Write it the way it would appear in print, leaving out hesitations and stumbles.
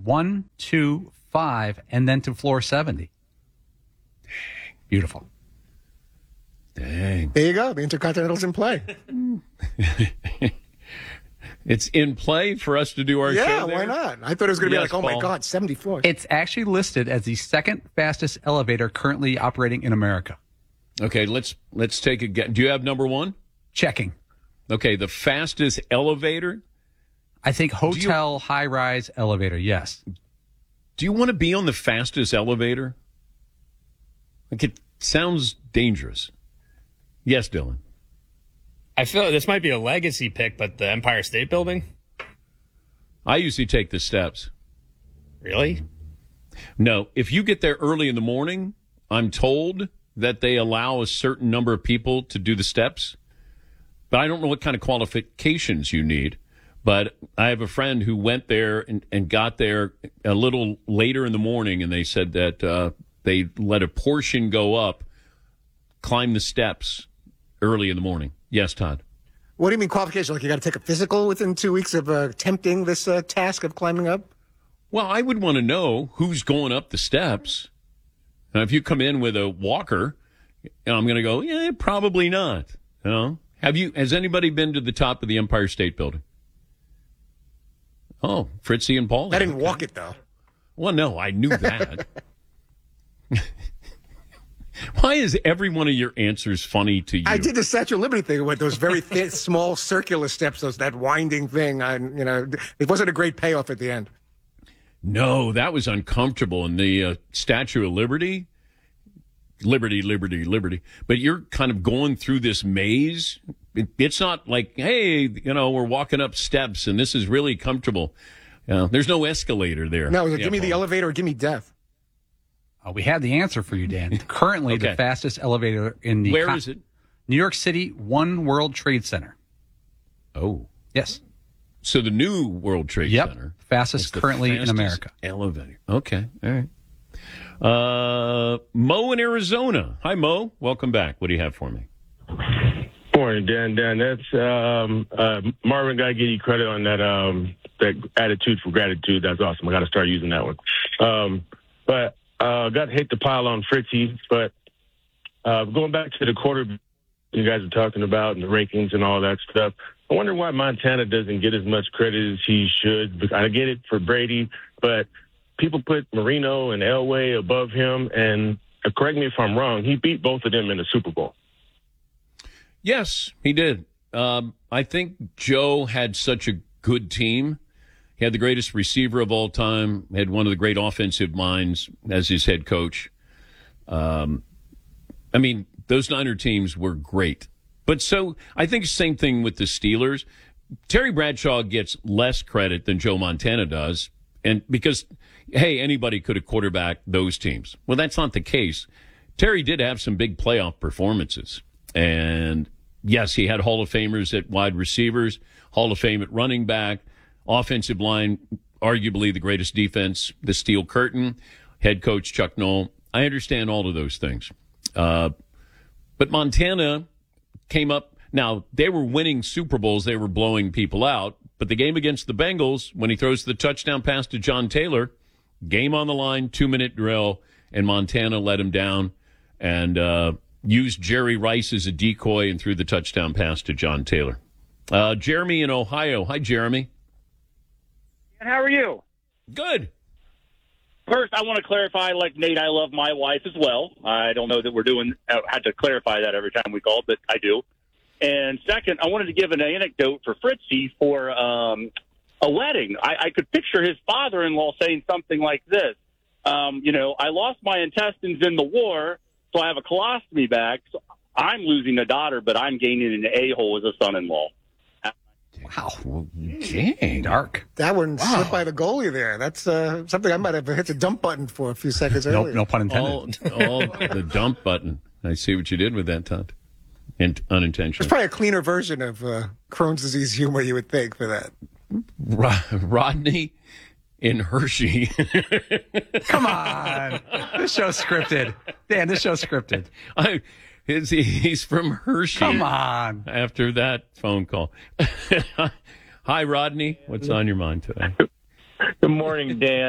1, 2, 5, and then to floor 70. Beautiful. Dang. There you go. The Intercontinental's in play. It's in play for us to do our show Yeah, there? why not? I thought it was going to be like, oh, Paul. my God, 70 floors. It's actually listed as the second fastest elevator currently operating in America. Okay, let's take a guess. Do you have number one? Checking. Okay, the fastest elevator? I think hotel high-rise elevator, yes. Do you want to be on the fastest elevator? Like, it sounds dangerous. Yes, Dylan. I feel like this might be a legacy pick, but the Empire State Building? I usually take the steps. Really? No, if you get there early in the morning, I'm told that they allow a certain number of people to do the steps. But I don't know what kind of qualifications you need. But I have a friend who went there and got there a little later in the morning, and they said that they let a portion go up, climb the steps early in the morning. Yes, Todd. What do you mean qualification? Like you got to take a physical within 2 weeks of attempting this task of climbing up? Well, I would want to know who's going up the steps. Now, if you come in with a walker, I'm going to go, yeah, probably not. You know? Has anybody been to the top of the Empire State Building? Oh, Fritzy and Paul. I didn't walk it, though. Well, no, I knew that. Why is every one of your answers funny to you? I did the Statue of Liberty thing with those very thin, small circular steps, that winding thing. It wasn't a great payoff at the end. No, that was uncomfortable. And the Statue of Liberty, Liberty. But you're kind of going through this maze. It's not like, hey, we're walking up steps and this is really comfortable. There's no escalator there. No, give me the elevator or give me death. We have the answer for you, Dan. Currently, Okay. the fastest elevator in the... Where is it? New York City, One World Trade Center. Oh. Yes. So the new World Trade Center. Fastest is the currently fastest in America. Elevator. Okay. All right. Mo in Arizona. Hi, Mo. Welcome back. What do you have for me? Morning, Dan. That's Marvin. Got to give you credit on that attitude for gratitude. That's awesome. I got to start using that one. But got to hate the pile on Fritzy. But going back to the quarter you guys are talking about and the rankings and all that stuff, I wonder why Montana doesn't get as much credit as he should. I get it for Brady, but people put Marino and Elway above him. And correct me if I'm wrong, he beat both of them in the Super Bowl. Yes, he did. I think Joe had such a good team. He had the greatest receiver of all time, had one of the great offensive minds as his head coach. Those Niner teams were great. But so I think same thing with the Steelers. Terry Bradshaw gets less credit than Joe Montana does. And because, hey, anybody could have quarterbacked those teams. Well, that's not the case. Terry did have some big playoff performances. And yes, he had Hall of Famers at wide receivers, Hall of Fame at running back, offensive line, arguably the greatest defense, the Steel Curtain, head coach Chuck Noll. I understand all of those things. But Montana came up. Now, they were winning Super Bowls. They were blowing people out. But the game against the Bengals, when he throws the touchdown pass to John Taylor, game on the line, 2-minute drill, and Montana let him down and used Jerry Rice as a decoy and threw the touchdown pass to John Taylor. Jeremy in Ohio. Hi, Jeremy. And how are you? Good. First, I want to clarify, like Nate, I love my wife as well. I don't know that we're had to clarify that every time we call, but I do. And second, I wanted to give an anecdote for Fritzy for a wedding. I could picture his father-in-law saying something like this. I lost my intestines in the war, so I have a colostomy bag. So I'm losing a daughter, but I'm gaining an a-hole as a son-in-law. Wow. Dang. Dark. That one slipped by the goalie there. That's something I might have hit the dump button for a few seconds earlier. No pun intended. The dump button. I see what you did with that, Todd. Unintentional. There's probably a cleaner version of Crohn's disease humor, you would think, for that. Rodney in Hershey. Come on. This show's scripted. Dan, this show's scripted. He's from Hershey. Come on. After that phone call. Hi, Rodney. What's on your mind today? Good morning, Dan.